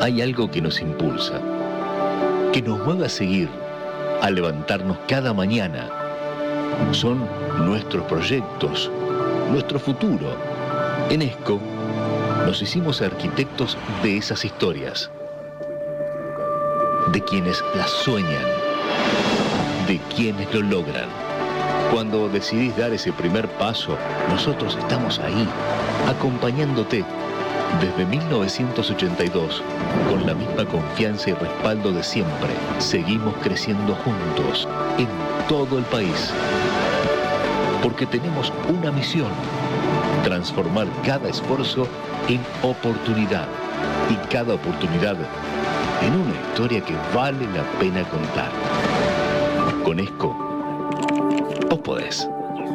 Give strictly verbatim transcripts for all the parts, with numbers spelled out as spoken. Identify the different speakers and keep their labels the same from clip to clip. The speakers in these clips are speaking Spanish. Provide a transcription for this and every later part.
Speaker 1: hay algo que nos impulsa, que nos mueve a seguir, a levantarnos cada mañana. Son nuestros proyectos, nuestro futuro. En ESCO nos hicimos arquitectos de esas historias, de quienes las sueñan, de quienes lo logran. Cuando decidís dar ese primer paso, nosotros estamos ahí, acompañándote. Desde mil novecientos ochenta y dos, con la misma confianza y respaldo de siempre, seguimos creciendo juntos en todo el país. Porque tenemos una misión: transformar cada esfuerzo en oportunidad y cada oportunidad en una historia que vale la pena contar. Con ESCO, vos podés.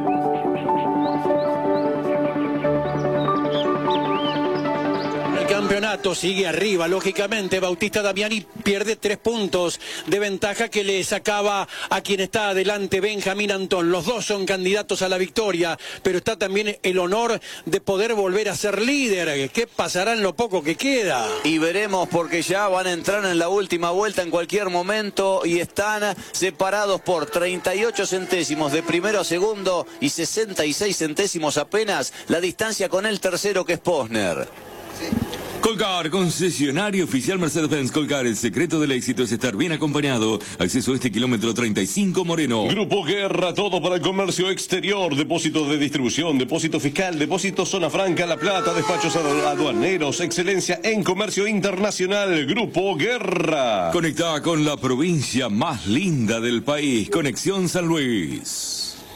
Speaker 2: Campeonato sigue arriba, lógicamente. Bautista Damiani pierde tres puntos de ventaja que le sacaba a quien está adelante, Benjamín Antón. Los dos son candidatos a la victoria, pero está también el honor de poder volver a ser líder. ¿Qué pasará en lo poco que queda?
Speaker 3: Y veremos, porque ya van a entrar en la última vuelta en cualquier momento y están separados por treinta y ocho centésimos de primero a segundo y sesenta y seis centésimos apenas la distancia con el tercero, que es Posner.
Speaker 4: Colcar, concesionario oficial Mercedes-Benz. Colcar, el secreto del éxito es estar bien acompañado. Acceso a este kilómetro treinta y cinco Moreno.
Speaker 5: Grupo Guerra, todo para el comercio exterior. Depósitos de distribución, depósito fiscal, depósito zona franca, La Plata, despachos aduaneros, excelencia en comercio internacional. Grupo Guerra.
Speaker 4: Conecta con la provincia más linda del país. Conexión San Luis.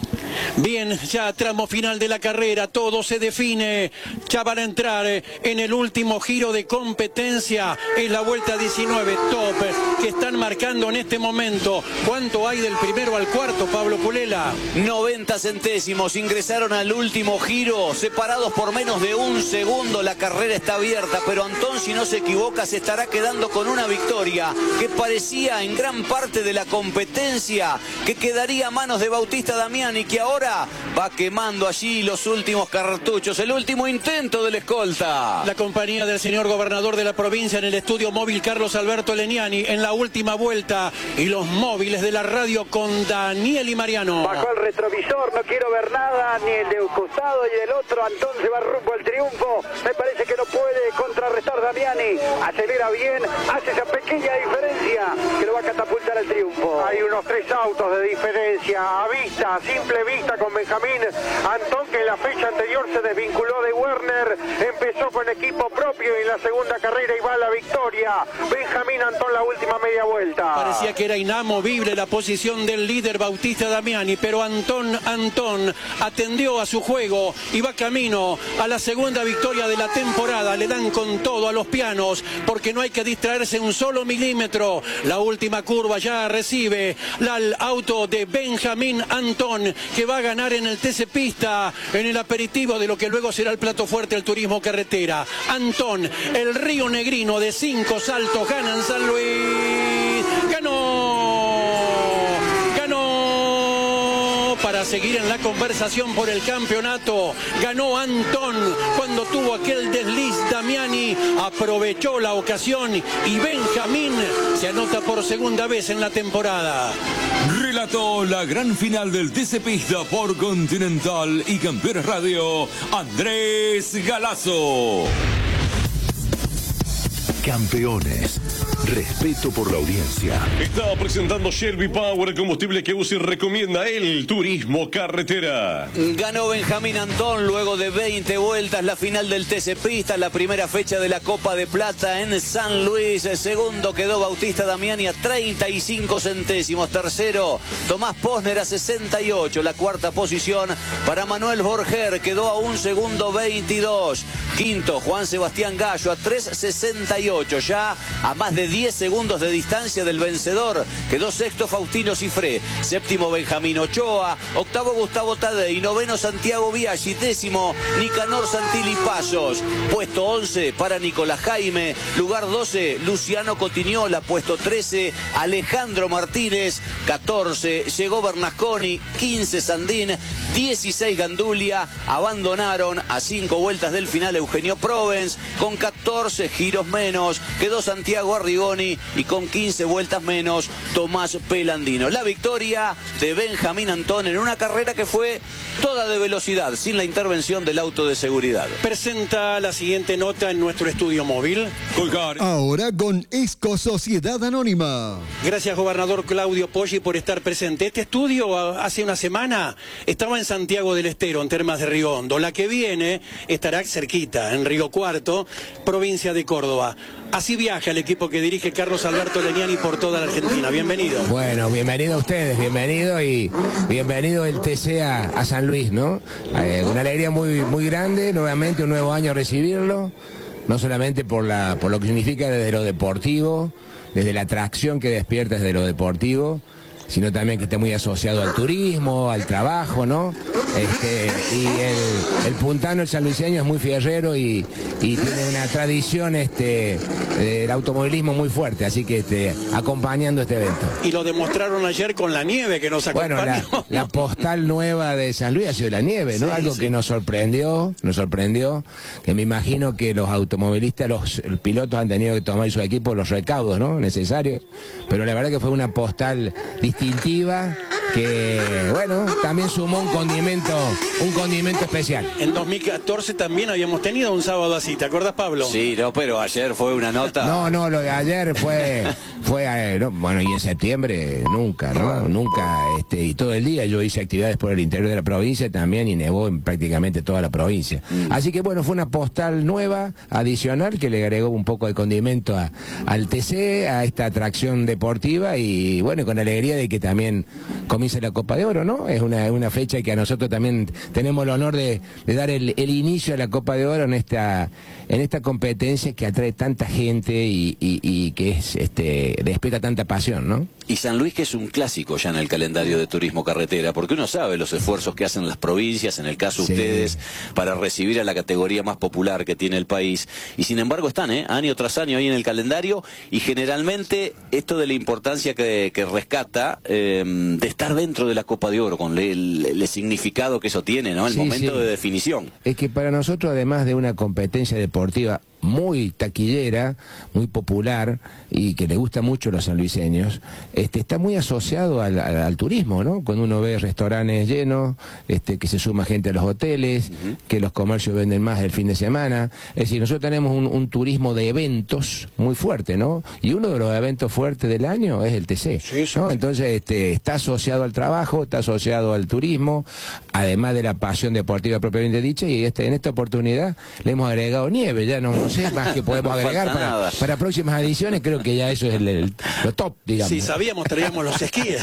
Speaker 2: Bien, ya tramo final de la carrera, todo se define. Ya van a entrar en el último giro de competencia. Es la vuelta diecinueve top que están marcando en este momento. ¿Cuánto hay del primero al cuarto, Pablo Pulela?
Speaker 3: noventa centésimos, ingresaron al último giro, separados por menos de un segundo. La carrera está abierta, pero Antón, si no se equivoca, se estará quedando con una victoria que parecía en gran parte de la competencia que quedaría a manos de Bautista Damiani, que ahora va quemando allí los últimos cartuchos, el último intento del escolta.
Speaker 2: La compañía del señor gobernador de la provincia en el estudio móvil Carlos Alberto Leniani en la última vuelta, y los móviles de la radio con Daniel y Mariano.
Speaker 6: Bajó el retrovisor, no quiero ver nada, ni el de un costado y del otro. Antón se va rumbo al triunfo. Me parece que no puede contrarrestar Damiani. Acelera bien, hace esa pequeña diferencia que lo va a catapultar al triunfo. Hay unos tres autos de diferencia a vista, simple vista, con Benjamín Antón, que en la fecha anterior se desvinculó de Werner, empezó con equipo propio y en la segunda carrera iba a la victoria. Benjamín Antón, la última media vuelta.
Speaker 2: Parecía que era inamovible la posición del líder Bautista Damiani, pero Antón Antón atendió a su juego y va camino a la segunda victoria de la temporada. Le dan con todo a los pianos, porque no hay que distraerse un solo milímetro. La última curva ya recibe el auto de Benjamín Antón, que va a ganar en el T C Pista, en el aperitivo de lo que luego será el plato fuerte del turismo carretera. Antón, el río negrino de cinco saltos, gana en San Luis. ¡Ganó! ¡Ganó! Para seguir en la conversación por el campeonato, ganó Antón cuando tuvo aquel desliz. Damiani aprovechó la ocasión y Benjamín se anota por segunda vez en la temporada.
Speaker 4: Relató la gran final del T C Pista por Continental y Campeones Radio, Andrés Galazo.
Speaker 7: Campeones. Respeto por la audiencia.
Speaker 5: Está presentando Shelby Power, el combustible que usa y recomienda el turismo carretera.
Speaker 3: Ganó Benjamín Antón luego de veinte vueltas la final del T C Pista, la primera fecha de la Copa de Plata en San Luis. Segundo quedó Bautista Damiani a treinta y cinco centésimos. Tercero, Tomás Posner a sesenta y ocho. La cuarta posición para Manuel Borger, quedó a un segundo veintidós. Quinto, Juan Sebastián Gallo a tres sesenta y ocho. Ya a más de diez segundos de distancia del vencedor quedó sexto Faustino Cifré. Séptimo Benjamín Ochoa. Octavo Gustavo Tadei. Noveno Santiago Biaggi. Décimo Nicanor Santilli Pasos. Puesto once para Nicolás Jaime. Lugar doce Luciano Cotignola. Puesto trece Alejandro Martínez. catorce llegó Bernasconi. quince Sandín. dieciséis Gandulia. Abandonaron a cinco vueltas del final Eugenio Provence con catorce giros menos. menos quedó Santiago Arrigoni y con quince vueltas menos Tomás Pelandino. La victoria de Benjamín Antón en una carrera que fue toda de velocidad, sin la intervención del auto de seguridad.
Speaker 2: Presenta la siguiente nota en nuestro estudio móvil.
Speaker 4: Colgar.
Speaker 8: Ahora con Esco Sociedad Anónima.
Speaker 2: Gracias, gobernador Claudio Poggi, por estar presente. Este estudio hace una semana estaba en Santiago del Estero, en Termas de Río Hondo. La que viene estará cerquita, en Río Cuarto, provincia de Córdoba. Así viaja el equipo que dirige Carlos Alberto Legnani por toda la Argentina. Bienvenido.
Speaker 9: Bueno, bienvenido a ustedes, bienvenido y bienvenido el T C a, a San Luis, ¿no? Eh, una alegría muy, muy grande, nuevamente un nuevo año recibirlo, no solamente por, la, por lo que significa desde lo deportivo, desde la atracción que despierta desde lo deportivo, sino también que esté muy asociado al turismo, al trabajo, ¿no? Este, y el, el puntano, el sanluiseño, es muy fierrero y, y tiene una tradición este, del automovilismo muy fuerte, así que este, acompañando este evento.
Speaker 2: Y lo demostraron ayer con la nieve que nos acompañó.
Speaker 9: Bueno, la, la postal nueva de San Luis ha sido la nieve, ¿no? Sí, Algo sí. que nos sorprendió, nos sorprendió, que me imagino que los automovilistas, los, los pilotos han tenido que tomar su equipo los recaudos, ¿no? Necesarios, pero la verdad que fue una postal distintiva que, bueno, también sumó un condimento, un condimento especial.
Speaker 2: En dos mil catorce también habíamos tenido un sábado así, ¿te acuerdas, Pablo?
Speaker 3: Sí, no, pero ayer fue una nota.
Speaker 9: No, no, lo de ayer fue, fue eh, no, bueno, y en septiembre nunca, ¿no? Nunca, este, y todo el día yo hice actividades por el interior de la provincia también y nevó en prácticamente toda la provincia. Mm. Así que bueno, fue una postal nueva, adicional, que le agregó un poco de condimento a, al T C, a esta atracción deportiva y bueno, con alegría de que también comienza la Copa de Oro, ¿no? Es una, una fecha que a nosotros también tenemos el honor de, de dar el, el inicio a la Copa de Oro en esta, en esta competencia que atrae tanta gente y, y, y que es, este, despierta tanta pasión, ¿no?
Speaker 3: Y San Luis, que es un clásico ya en el calendario de turismo carretera, porque uno sabe los esfuerzos que hacen las provincias, en el caso
Speaker 9: Sí.
Speaker 3: ustedes, para recibir a la categoría más popular que tiene el país. Y sin embargo están, ¿eh? año tras año ahí en el calendario, y generalmente esto de la importancia que, que rescata eh, de estar dentro de la Copa de Oro, con el, el, el significado que eso tiene, ¿no? El
Speaker 9: Sí,
Speaker 3: momento
Speaker 9: sí.
Speaker 3: de definición.
Speaker 9: Es que para nosotros, además de una competencia deportiva muy taquillera, muy popular y que le gusta mucho a los sanluiseños, este, está muy asociado al, al, al turismo, ¿no? Cuando uno ve restaurantes llenos, este, que se suma gente a los hoteles, uh-huh. que los comercios venden más el fin de semana. Es decir, nosotros tenemos un, un turismo de eventos muy fuerte, ¿no? Y uno de los eventos fuertes del año es el T C,
Speaker 2: sí, sí.
Speaker 9: ¿no? Entonces este, está asociado al trabajo, está asociado al turismo, además de la pasión deportiva propiamente dicha, y este, en esta oportunidad le hemos agregado nieve, ya no No sé más que podemos agregar
Speaker 3: no
Speaker 9: para, para próximas ediciones. Creo que ya eso es el, el, lo top, digamos.
Speaker 2: Si sabíamos, traíamos los esquíes.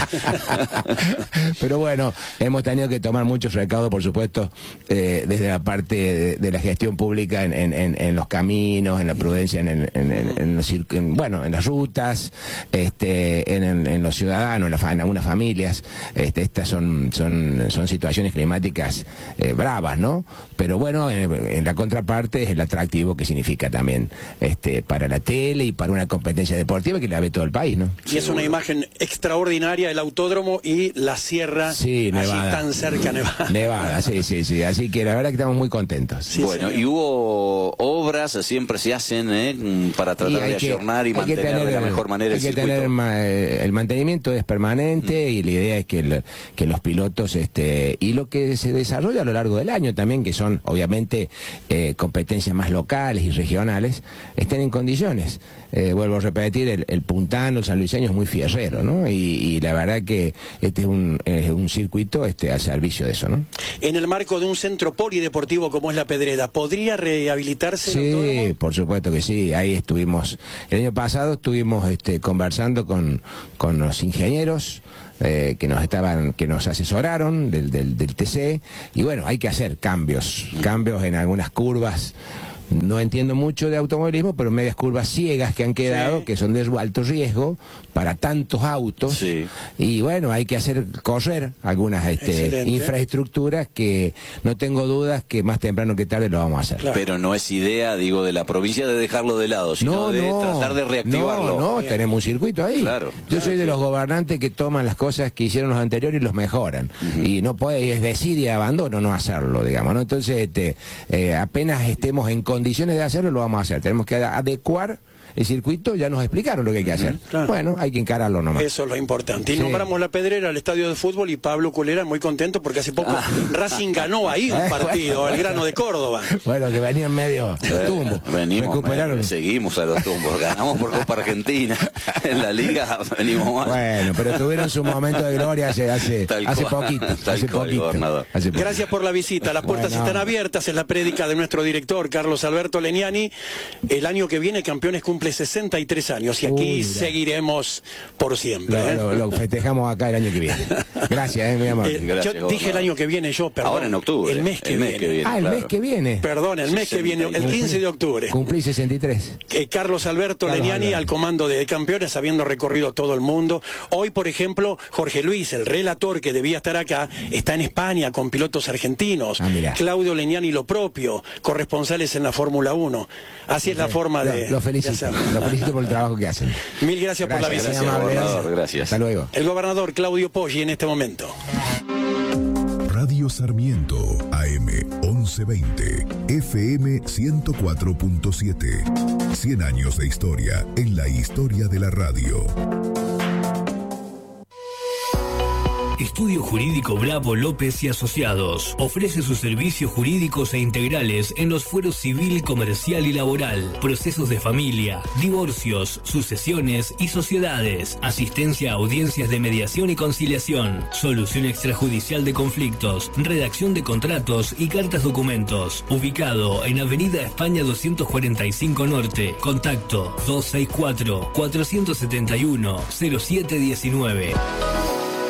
Speaker 9: Pero bueno, hemos tenido que tomar muchos recaudos, por supuesto, eh, desde la parte de, de la gestión pública en, en, en, en los caminos, en la prudencia, en, en, en, en, los, en, bueno, en las rutas, este, en, en, en los ciudadanos, en, la, en algunas familias. Este, estas son, son, son situaciones climáticas eh, bravas, ¿no? Pero bueno, en, en la contraparte es el atractivo que significa también este, para la tele y para una competencia deportiva que la ve todo el país, ¿no?
Speaker 2: Y es una imagen extraordinaria, el autódromo y la sierra,
Speaker 9: sí, Nevada.
Speaker 2: allí tan cerca, Nevada.
Speaker 9: Nevada, sí, sí, sí, así que la verdad que estamos muy contentos.
Speaker 2: Sí,
Speaker 3: bueno,
Speaker 2: sí.
Speaker 3: Y hubo obras, siempre se hacen ¿eh? para tratar de ayornar y mantener tener, de la mejor manera el circuito. Hay que tener,
Speaker 9: el mantenimiento es permanente mm. y la idea es que, el, que los pilotos, este, y lo que se desarrolla a lo largo del año también, que son obviamente eh, competencias más locales y regionales, estén en condiciones. Eh, vuelvo a repetir, el, el puntano, el sanluiseño es muy fierrero, ¿no? Y, y la verdad que este es un, es un circuito este, al servicio de eso, ¿no?
Speaker 2: En el marco de un centro polideportivo como es La Pedrera, ¿podría rehabilitarse?
Speaker 9: Sí,
Speaker 2: autódromo?
Speaker 9: Por supuesto que sí. Ahí estuvimos, el año pasado estuvimos este, conversando con, con los ingenieros Eh, que nos estaban, que nos asesoraron del, del, del T C, y bueno, hay que hacer cambios, cambios en algunas curvas. No entiendo mucho de automovilismo, pero medias curvas ciegas que han quedado, sí. que son de alto riesgo para tantos autos.
Speaker 3: Sí.
Speaker 9: Y bueno, hay que hacer correr algunas este, infraestructuras que no tengo dudas que más temprano que tarde lo vamos a hacer.
Speaker 3: Claro. Pero no es idea, digo, de la provincia de dejarlo de lado, sino
Speaker 9: no,
Speaker 3: de
Speaker 9: no,
Speaker 3: tratar de reactivarlo.
Speaker 9: No, no, tenemos un circuito ahí.
Speaker 3: Claro.
Speaker 9: Yo soy de los gobernantes que toman las cosas que hicieron los anteriores y los mejoran. Uh-huh. Y no puede, es decir y abandono no hacerlo, digamos, ¿no? Entonces, este, eh, apenas estemos en condiciones de hacerlo, lo vamos a hacer. Tenemos que adecuar el circuito ya nos explicaron lo que hay que hacer. Claro. Bueno, hay que encararlo nomás.
Speaker 2: Eso es lo importante. Y
Speaker 9: Sí.
Speaker 2: nombramos La Pedrera, el estadio de fútbol, y Pablo Culera muy contento porque hace poco Racing ganó ahí un partido, el Grano de Córdoba.
Speaker 9: Bueno, que venían medio tumbo.
Speaker 3: Venimos,
Speaker 9: Recuperaron.
Speaker 3: me- seguimos a los tumbos. Ganamos por Copa Argentina. En la Liga venimos mal.
Speaker 9: Bueno, pero tuvieron su momento de gloria hace, hace,
Speaker 3: Tal
Speaker 9: hace
Speaker 3: cual,
Speaker 9: poquito.
Speaker 3: tal
Speaker 9: Hace
Speaker 3: cual,
Speaker 9: poquito.
Speaker 3: gobernador.
Speaker 9: Hace poquito.
Speaker 2: Gracias por la visita. Las puertas
Speaker 9: Bueno.
Speaker 2: están abiertas. Es la prédica de nuestro director, Carlos Alberto Leniani. El año que viene, Campeones cumple sesenta y tres años y aquí
Speaker 9: Uy, mira.
Speaker 2: seguiremos por siempre.
Speaker 9: Lo,
Speaker 2: ¿eh?
Speaker 9: lo- lo festejamos acá el año que viene. Gracias, eh, muy amable.
Speaker 2: Eh,
Speaker 3: Gracias,
Speaker 2: yo
Speaker 3: gobernador.
Speaker 2: dije el año que viene, yo, perdón.
Speaker 3: Ahora en octubre.
Speaker 2: El mes que,
Speaker 3: el mes
Speaker 2: viene.
Speaker 3: que viene.
Speaker 9: Ah, el
Speaker 3: claro.
Speaker 9: mes que viene.
Speaker 2: Perdón, el mes que viene, el quince de octubre.
Speaker 9: Cumplí sesenta y tres.
Speaker 2: Eh, Carlos Alberto
Speaker 9: Carlos
Speaker 2: Leniani
Speaker 9: Alberto.
Speaker 2: al comando de Campeones, habiendo recorrido todo el mundo. Hoy, por ejemplo, Jorge Luis, el relator que debía estar acá, está en España con pilotos argentinos.
Speaker 9: Ah, mirá.
Speaker 2: Claudio Leniani lo propio, corresponsales en la Fórmula uno. Así es la forma
Speaker 9: Lo,
Speaker 2: de,
Speaker 9: lo
Speaker 2: de
Speaker 9: felicito.
Speaker 2: hacerlo.
Speaker 9: Lo felicito por el trabajo que hacen.
Speaker 2: Mil gracias, por la
Speaker 9: Gracias,
Speaker 2: visita.
Speaker 9: muy amable.
Speaker 3: gobernador, gracias.
Speaker 9: Hasta luego.
Speaker 2: El gobernador Claudio Poggi en este momento.
Speaker 7: Radio Sarmiento, A M once veinte, F M ciento cuatro punto siete. cien años de historia en la historia de la radio.
Speaker 10: Estudio Jurídico Bravo López y Asociados. Ofrece sus servicios jurídicos e integrales en los fueros civil, comercial y laboral, procesos de familia, divorcios, sucesiones y sociedades, asistencia a audiencias de mediación y conciliación, solución extrajudicial de conflictos, redacción de contratos y cartas documentos. Ubicado en Avenida España doscientos cuarenta y cinco Norte. Contacto dos seis cuatro, cuatro siete uno, cero siete uno nueve.